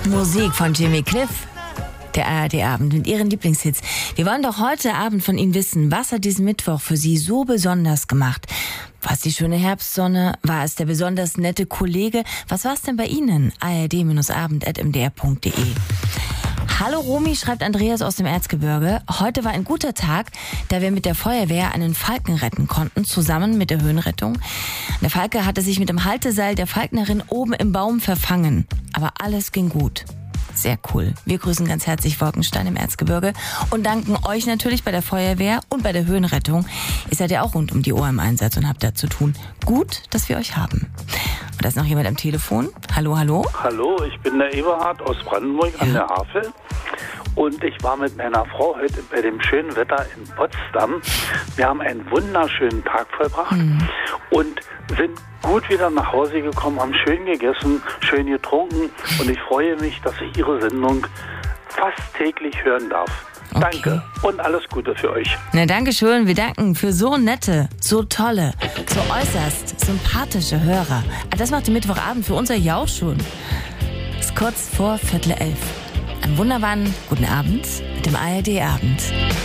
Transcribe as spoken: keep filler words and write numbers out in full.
Musik von Jimmy Cliff, der A R D-Abend mit Ihren Lieblingshits. Wir wollen doch heute Abend von Ihnen wissen, was hat diesen Mittwoch für Sie so besonders gemacht? War es die schöne Herbstsonne? War es der besonders nette Kollege? Was war es denn bei Ihnen? a r d abend at m d r punkt d e. Hallo Romy, schreibt Andreas aus dem Erzgebirge. Heute war ein guter Tag, da wir mit der Feuerwehr einen Falken retten konnten, zusammen mit der Höhenrettung. Der Falke hatte sich mit dem Halteseil der Falknerin oben im Baum verfangen. Aber alles ging gut. Sehr cool. Wir grüßen ganz herzlich Wolkenstein im Erzgebirge und danken euch natürlich bei der Feuerwehr und bei der Höhenrettung. Ihr seid ja auch rund um die Uhr im Einsatz und habt da zu tun. Gut, dass wir euch haben. Und da ist noch jemand am Telefon. Hallo, hallo. Hallo, ich bin der Eberhard aus Brandenburg an Ja. der Havel. Und ich war mit meiner Frau heute bei dem schönen Wetter in Potsdam. Wir haben einen wunderschönen Tag vollbracht mhm. und sind gut wieder nach Hause gekommen, haben schön gegessen, schön getrunken und ich freue mich, dass ich Ihre Sendung fast täglich hören darf. Okay. Danke und alles Gute für euch. Na, danke schön. Wir danken für so nette, so tolle, so äußerst sympathische Hörer. Ah, das macht den Mittwochabend für uns ja auch schon. Ist kurz vor Viertel elf. Einen wunderbaren guten Abend mit dem A R D-Abend.